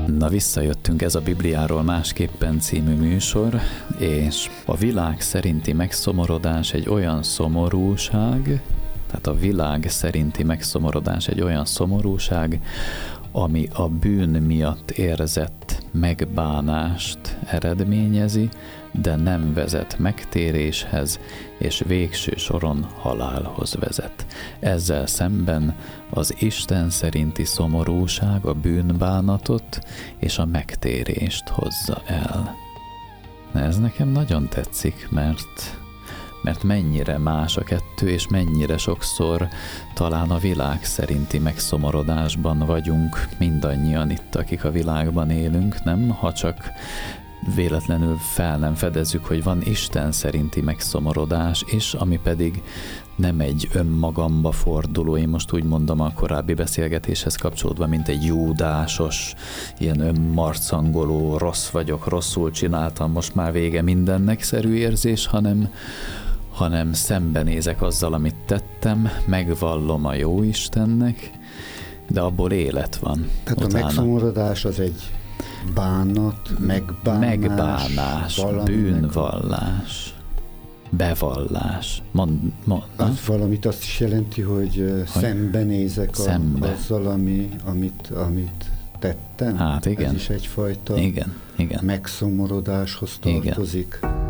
Na, visszajöttünk, ez a Bibliáról másképpen című műsor, és a világ szerinti megszomorodás egy olyan szomorúság, tehát a világ szerinti megszomorodás egy olyan szomorúság, ami a bűn miatt érzett megbánást eredményezi, de nem vezet megtéréshez, és végső soron halálhoz vezet. Ezzel szemben az Isten szerinti szomorúság a bűnbánatot és a megtérést hozza el. Ez nekem nagyon tetszik, mert mennyire más a kettő, és mennyire sokszor talán a világ szerinti megszomorodásban vagyunk mindannyian itt, akik a világban élünk, nem? Ha csak véletlenül fel nem fedezzük, hogy van Isten szerinti megszomorodás is, ami pedig nem egy önmagamba forduló, én most úgy mondom a korábbi beszélgetéshez kapcsolódva, mint egy júdásos, ilyen önmarcangoló, rossz vagyok, rosszul csináltam, most már vége mindennek szerű érzés, hanem szembenézek azzal, amit tettem, megvallom a jó Istennek, de abból élet van. Tehát utána. A megszomorodás az egy bánat, megbánás, bűnvallás, bevallás. Az valamit azt is jelenti, hogy szembenézek azzal, amit tettem. Hát igen. Ez is egyfajta igen. megszomorodáshoz tartozik. Igen.